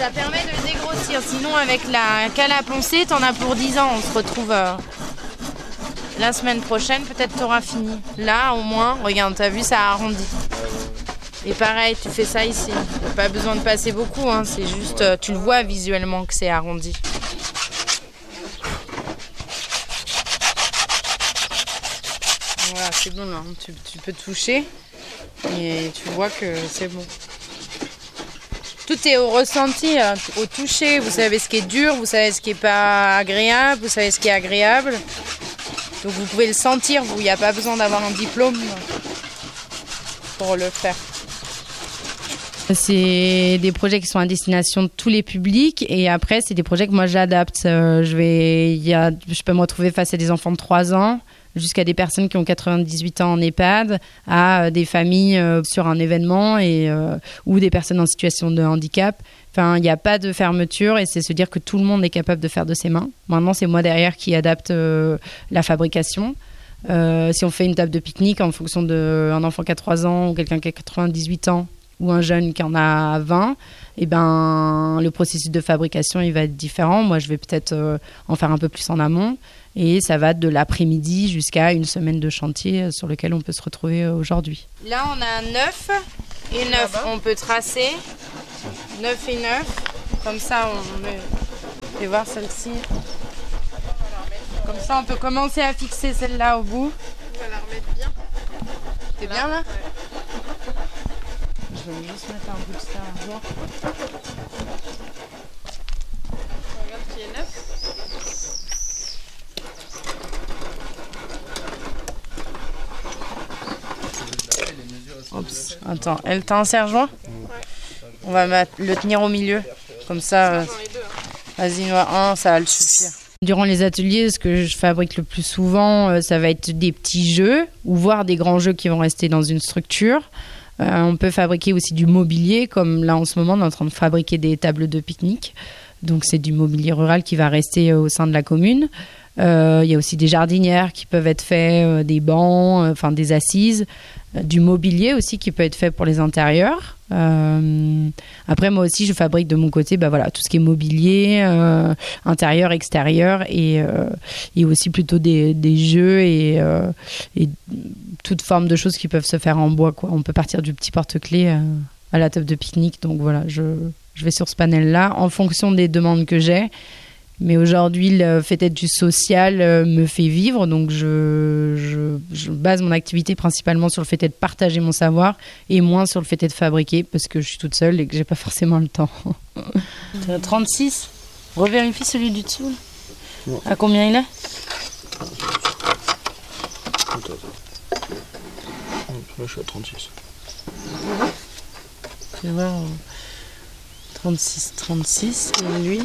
Ça permet de le dégrossir. Sinon, avec la cale à poncer, t'en as pour 10 ans. On se retrouve la semaine prochaine. Peut-être t'auras fini. Là, au moins, regarde, t'as vu, ça a arrondi. Et pareil, tu fais ça ici. Pas besoin de passer beaucoup. Hein. C'est juste, tu le vois visuellement que c'est arrondi. Voilà, c'est bon là. Tu peux toucher et tu vois que c'est bon. Tout est au ressenti, hein, au toucher. Vous savez ce qui est dur, vous savez ce qui est pas agréable, vous savez ce qui est agréable. Donc vous pouvez le sentir, vous. Il n'y a pas besoin d'avoir un diplôme pour le faire. C'est des projets qui sont à destination de tous les publics et après c'est des projets que moi j'adapte. Je peux me retrouver face à des enfants de 3 ans jusqu'à des personnes qui ont 98 ans en EHPAD, à des familles sur un événement ou des personnes en situation de handicap. Enfin, il n'y a pas de fermeture et c'est se dire que tout le monde est capable de faire de ses mains. Maintenant, c'est moi derrière qui adapte la fabrication. Si on fait une table de pique-nique en fonction d'un enfant qui a 3 ans ou quelqu'un qui a 98 ans, ou un jeune qui en a 20, eh ben, le processus de fabrication il va être différent. Moi, je vais peut-être en faire un peu plus en amont. Et ça va de l'après-midi jusqu'à une semaine de chantier sur lequel on peut se retrouver aujourd'hui. Là, on a 9 et 9. On peut tracer 9 et 9. Comme ça, on peut voir celle-ci. Comme ça, on peut commencer à fixer celle-là au bout. On va la remettre bien. T'es bien là ? Je vais juste mettre un bout de ça à jour. Regarde qui est neuf. Oups. Attends, elle t'a un serre-joint ? On va le tenir au milieu. Comme ça, vas-y, noir 1, ça va le suffire. Durant les ateliers, ce que je fabrique le plus souvent, ça va être des petits jeux ou voire des grands jeux qui vont rester dans une structure. On peut fabriquer aussi du mobilier, comme là en ce moment on est en train de fabriquer des tables de pique-nique. Donc c'est du mobilier rural qui va rester au sein de la commune. Il y a aussi des jardinières qui peuvent être faites, des bancs, des assises, du mobilier aussi qui peut être fait pour les intérieurs. Après moi aussi je fabrique de mon côté tout ce qui est mobilier, intérieur, extérieur et aussi plutôt des jeux et toute forme de choses qui peuvent se faire en bois, quoi. On peut partir du petit porte-clés à la table de pique-nique. Donc voilà, je vais sur ce panel-là en fonction des demandes que j'ai. Mais aujourd'hui, le fait d'être du social me fait vivre. Donc je base mon activité principalement sur le fait de partager mon savoir et moins sur le fait de fabriquer parce que je suis toute seule et que j'ai pas forcément le temps. 36. Revérifie celui du dessous. Ouais. À combien il est ? Attends. Là, je suis à 36. Tu vas voir, 36, et lui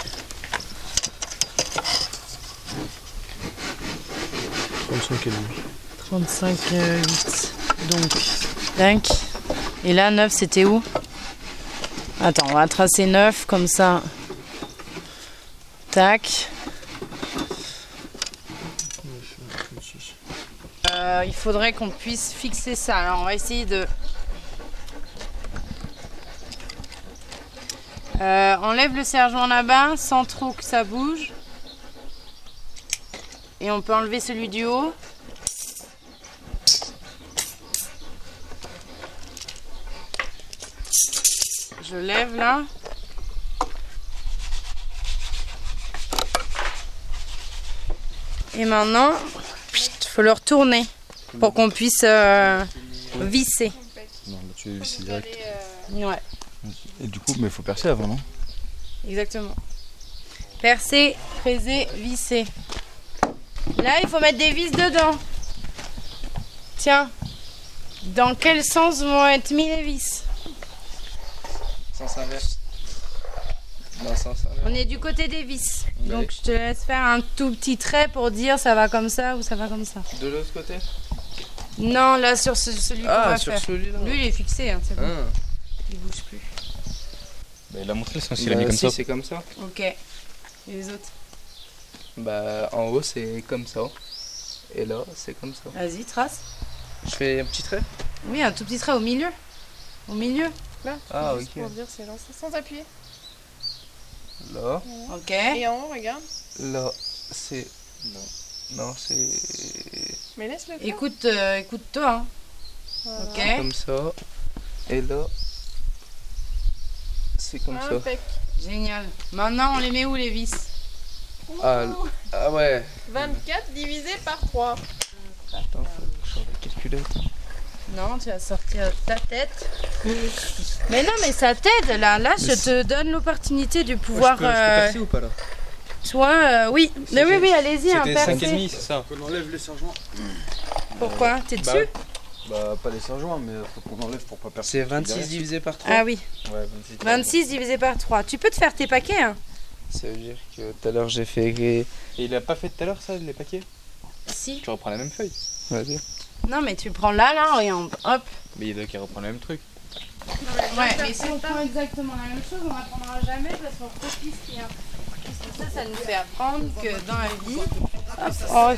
35,8. Donc, tac. Et là, 9, c'était où ? Attends, on va tracer 9, comme ça. Tac. Il faudrait qu'on puisse fixer ça. Alors, on va essayer de... enlève le serre-joint là-bas, sans trop que ça bouge. Et on peut enlever celui du haut. Je lève là. Et maintenant, il faut le retourner pour qu'on puisse visser. Non, là tu vis direct. Ouais. Et du coup, mais il faut percer avant, non ? Exactement. Percer, fraiser, visser. Là, il faut mettre des vis dedans. Tiens, dans quel sens vont être mis les vis ? Sens inverse. Dans le sens inverse. On est du côté des vis. Oui. Donc je te laisse faire un tout petit trait pour dire ça va comme ça ou ça va comme ça. De l'autre côté ? Non, là sur celui qu'on va sur faire. celui-là. Lui, il est fixé, hein, c'est bon. Ah. Il bouge plus. Bah, il a montré le sens, il a mis comme si, ça. c'est comme ça. Ok. Et les autres ? En haut, c'est comme ça. Et là, c'est comme ça. Vas-y, trace. Je fais un petit trait ? Oui, un tout petit trait au milieu. Au milieu, là. Ah, Juste ok. pour dire c'est lancé sans appuyer. Là. Ok. Et en haut, regarde. Là, c'est... Non, c'est... Mais laisse-le faire. Écoute-toi. Hein. Voilà. Ok. Comme ça. Et là, c'est comme ça. Impec. Génial. Maintenant, on les met où les vis? Ah ouais. 24 divisé par 3. Attends, faut que je sorte la calculette. Non, tu vas sortir ta tête. Mais non, mais ça t'aide là. Là, je te donne l'opportunité de pouvoir. Je peux percer ou pas là? Oui. Mais oui, allez-y, hein, C'était percez. 5,5, c'est ça? On enlève les serre-joints. Pourquoi? T'es Bah, dessus? Bah, pas les serre-joints, mais faut qu'on enlève pour pas percer. C'est 26 divisé par 3. Ah oui. Ouais, 26. 26 divisé par 3. Tu peux te faire tes paquets, hein? Ça veut dire que tout à l'heure j'ai fait... Et il a pas fait tout à l'heure ça, les paquets? Si. Tu reprends la même feuille. Vas-y. Non, mais tu prends là, regarde. Hop. Mais il doit qu'il reprend le même truc. Ouais, mais si on prend exactement la même chose, on n'apprendra jamais parce qu'on copie ce qu'il y a. Parce que ça nous fait apprendre que dans la vie, hop,